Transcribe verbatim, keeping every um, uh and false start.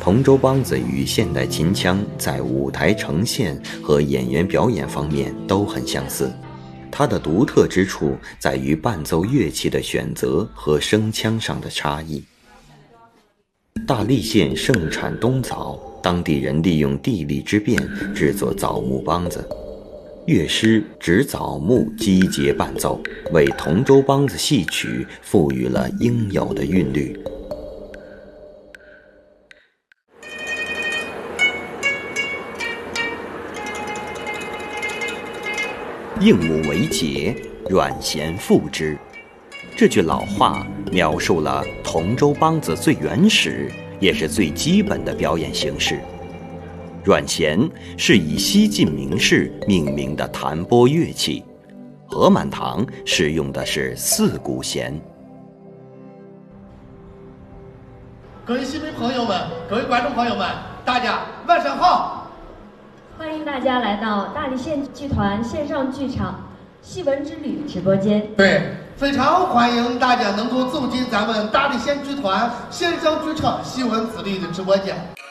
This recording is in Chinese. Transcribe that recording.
同州梆子与现代秦腔在舞台呈现和演员表演方面都很相似，它的独特之处在于伴奏乐器的选择和声腔上的差异。大荔县盛产冬枣，当地人利用地利之便制作枣木梆子，乐师指枣木击节伴奏，为同州梆子戏曲赋予了应有的韵律。应母为节，阮咸复之。这句老话描述了同州梆子最原始也是最基本的表演形式。阮咸是以西晋名士命名的弹拨乐器，何满堂使用的是四股弦。 各位戏迷朋友们，各位观众朋友们，大家晚上好！ 欢迎大家来到大荔县剧团线上剧场《戏文之旅》直播间。 对，非常欢迎大家能够走进咱们大荔县剧团线上剧场《戏文之旅》的直播间。